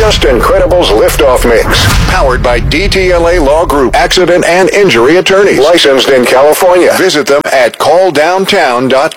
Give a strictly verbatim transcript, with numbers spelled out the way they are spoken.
Just Incredible's Liftoff Mix. Powered by D T L A Law Group. Accident and injury attorneys. Licensed in California. Visit them at call downtown dot com.